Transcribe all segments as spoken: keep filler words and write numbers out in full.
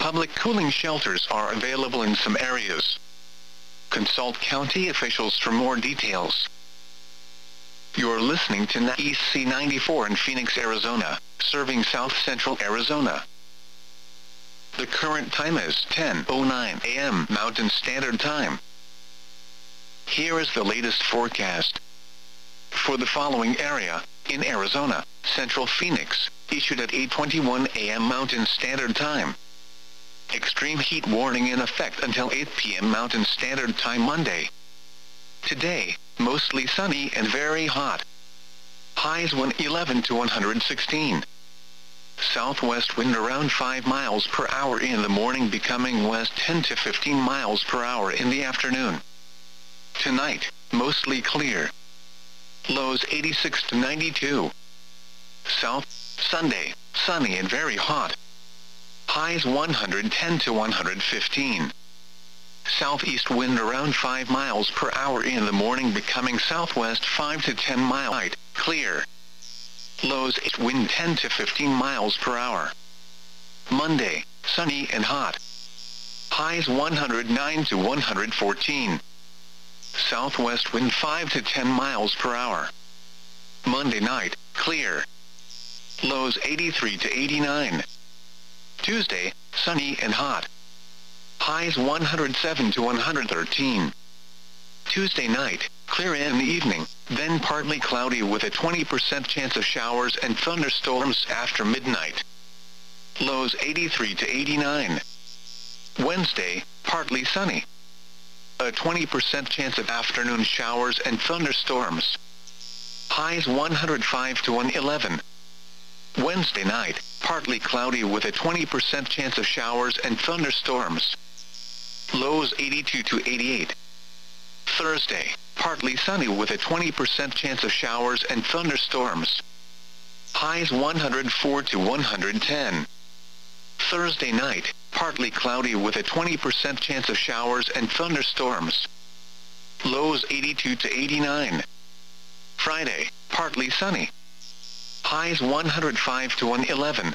public cooling shelters are available in some areas. Consult county officials for more details. You're listening to N A E C ninety-four in Phoenix, Arizona, serving South Central Arizona. The current time is ten oh nine a m Mountain Standard Time. Here is the latest forecast. For the following area, in Arizona, Central Phoenix, issued at eight twenty-one a m Mountain Standard Time. Extreme heat warning in effect until eight p m Mountain Standard Time Monday. Today, mostly sunny and very hot. Highs one eleven to one sixteen. Southwest wind around five miles per hour in the morning, becoming west ten to fifteen miles per hour in the afternoon. Tonight, mostly clear. Lows eighty-six to ninety-two. South, Sunday, sunny and very hot. Highs one ten to one fifteen. Southeast wind around five miles per hour in the morning, becoming southwest five to ten miles, light, clear. Lows wind ten to fifteen miles per hour. Monday, sunny and hot. Highs one nine to one fourteen. Southwest wind five to ten miles per hour. Monday night, clear. Lows eighty-three to eighty-nine. Tuesday, sunny and hot. Highs one seven to one thirteen. Tuesday night, clear in the evening, then partly cloudy with a twenty percent chance of showers and thunderstorms after midnight. Lows eighty-three to eighty-nine. Wednesday, partly sunny. A twenty percent chance of afternoon showers and thunderstorms. Highs one oh five to one eleven. Wednesday night, partly cloudy with a twenty percent chance of showers and thunderstorms. Lows eighty-two to eighty-eight. Thursday, partly sunny with a twenty percent chance of showers and thunderstorms. Highs one oh four to one ten. Thursday night, partly cloudy with a twenty percent chance of showers and thunderstorms. Lows eighty-two to eighty-nine. Friday, partly sunny. Highs one oh five to one eleven.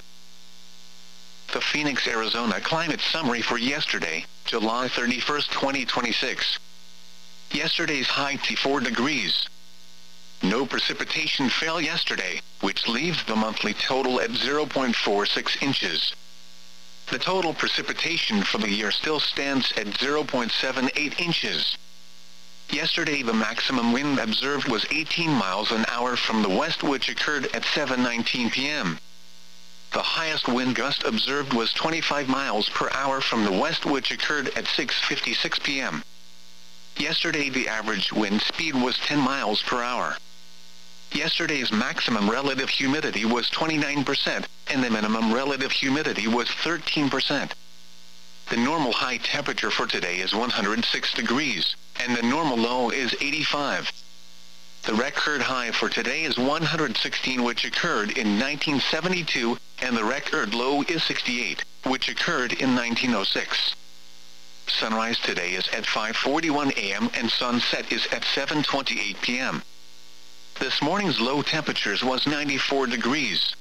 The Phoenix, Arizona climate summary for yesterday, July thirty-first, twenty twenty-six. Yesterday's high four degrees. No precipitation fell yesterday, which leaves the monthly total at zero point four six inches. The total precipitation for the year still stands at zero point seven eight inches. Yesterday the maximum wind observed was eighteen miles an hour from the west, which occurred at seven nineteen p m The highest wind gust observed was twenty-five miles per hour from the west, which occurred at six fifty-six p m Yesterday the average wind speed was ten miles per hour. Yesterday's maximum relative humidity was twenty-nine percent, and the minimum relative humidity was thirteen percent. The normal high temperature for today is one hundred six degrees, and the normal low is eighty-five. The record high for today is one hundred sixteen, which occurred in nineteen seventy-two, and the record low is sixty-eight, which occurred in nineteen oh six. Sunrise today is at five forty-one a m and sunset is at seven twenty-eight p m This morning's low temperatures was ninety-four degrees.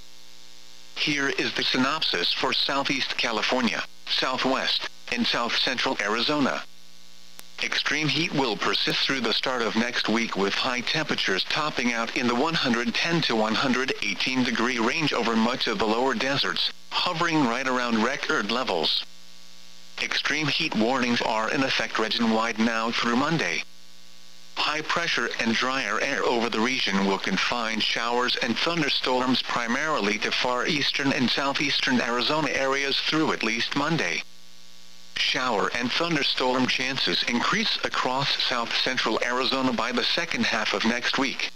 Here is the synopsis for Southeast California, Southwest, and South Central Arizona. Extreme heat will persist through the start of next week, with high temperatures topping out in the one hundred ten to one hundred eighteen degree range over much of the lower deserts, hovering right around record levels. Extreme heat warnings are in effect region-wide now through Monday. High pressure and drier air over the region will confine showers and thunderstorms primarily to far eastern and southeastern Arizona areas through at least Monday. Shower and thunderstorm chances increase across south central Arizona by the second half of next week.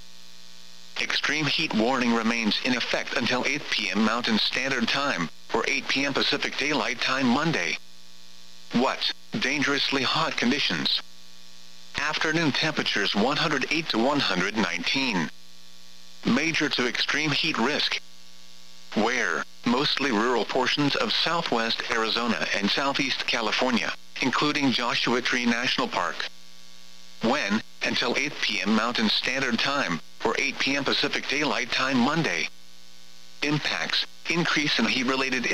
Extreme heat warning remains in effect until eight p m Mountain Standard Time, or eight p m Pacific Daylight Time Monday. What? Dangerously hot conditions. Afternoon temperatures one hundred eight to one hundred nineteen. Major to extreme heat risk. Where? Mostly rural portions of southwest Arizona and southeast California, including Joshua Tree National Park. When? Until eight p m Mountain Standard Time, or eight p m Pacific Daylight Time Monday. Impacts: increase in heat-related